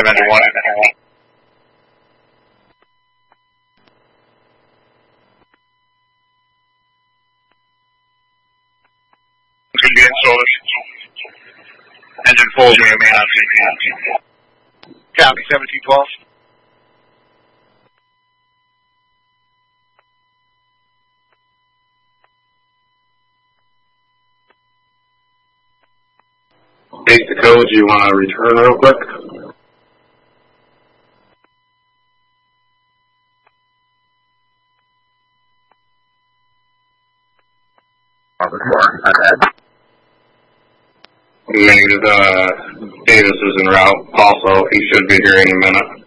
991. Good game, Solis. Engine full, may or may not be. Copy, 1712. Take the code, you want to return real quick? Negative, Davis is en route also. He should be here any minute.